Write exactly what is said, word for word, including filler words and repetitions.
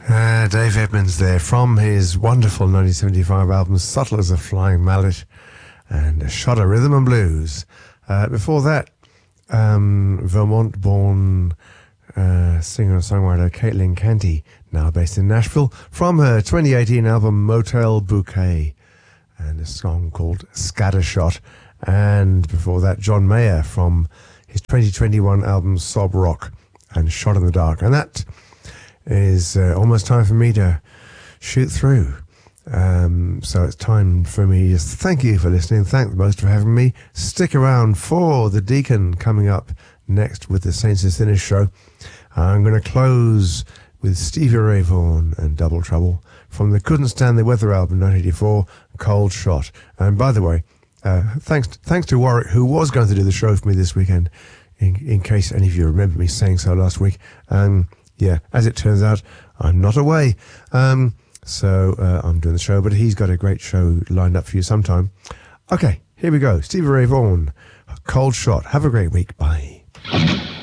Uh, Dave Edmunds there from his wonderful nineteen seventy-five album Subtle as a Flying Mallet and A Shot of Rhythm and Blues. Uh, before that, um, Vermont-born uh, singer and songwriter Caitlin Canty, now based in Nashville, from her twenty eighteen album Motel Bouquet and a song called Scattershot. And before that, John Mayer from his twenty twenty-one album Sob Rock and Shot in the Dark. And that is uh, almost time for me to shoot through. Um, so it's time for me just to thank you for listening. Thank the most for having me. Stick around for The Deacon coming up next with the Saints and Sinners show. I'm going to close with Stevie Ray Vaughan and Double Trouble from the Couldn't Stand the Weather album nineteen eighty-four, Cold Shot. And by the way, uh, thanks thanks to Warwick, who was going to do the show for me this weekend, in, in case any of you remember me saying so last week. Um, Yeah, as it turns out, I'm not away. Um, so uh, I'm doing the show, but he's got a great show lined up for you sometime. Okay, here we go. Stevie Ray Vaughan, Cold Shot. Have a great week. Bye.